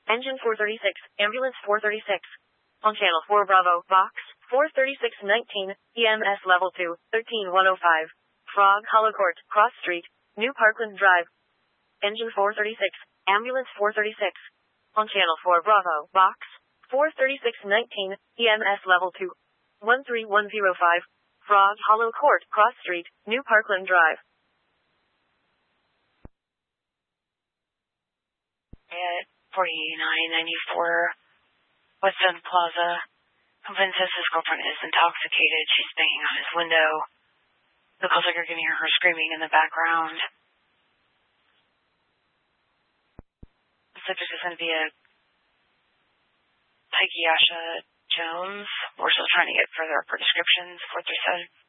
Engine 436, Ambulance 436. On Channel 4 Bravo, Box 43619, EMS Level 2, 13105. Frog Hollow Court, Cross Street, New Parkland Drive. Engine 436, Ambulance 436. On Channel 4 Bravo, Box 43619, EMS Level 2, 13105. Frog Hollow Court, Cross Street, New Parkland Drive. At 4994 West End Plaza, complaint says his girlfriend is intoxicated. She's banging on his window. The calls like you can hear her screaming in the background. The subject is going to be a Taikiyasha Jones. We're still trying to get further up her descriptions. 437